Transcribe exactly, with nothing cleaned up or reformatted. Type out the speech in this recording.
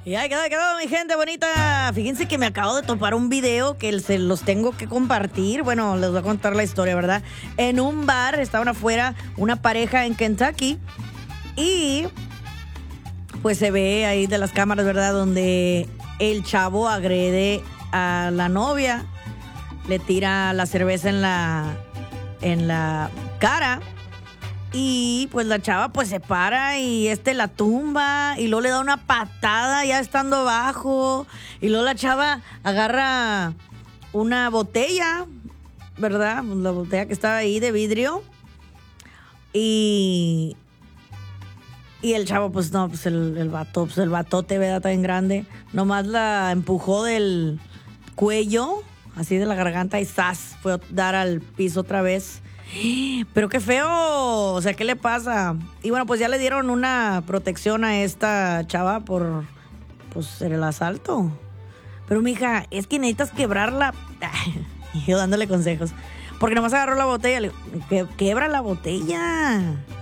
Y ahí quedó, ahí quedó, mi gente bonita. Fíjense que me acabo de topar un video que se los tengo que compartir. Bueno, les voy a contar la historia, ¿verdad? En un bar, estaban afuera una pareja en Kentucky y pues se ve ahí de las cámaras, ¿verdad? Donde el chavo agrede a la novia, le tira la cerveza en la, en la cara. Y pues la chava pues se para y este la tumba y luego le da una patada ya estando abajo y luego la chava agarra una botella, ¿verdad? La botella que estaba ahí de vidrio y y el chavo pues no, pues el, el vato, pues el batote, ¿verdad? Tan grande, nomás la empujó del cuello, así de la garganta y ¡zas! Fue a dar al piso otra vez. Pero qué feo, o sea, ¿qué le pasa? Y bueno, pues ya le dieron una protección a esta chava por, pues, el asalto. Pero, mija, es que necesitas quebrarla. Y yo dándole consejos. Porque nomás agarró la botella, le digo, que, quebra la botella.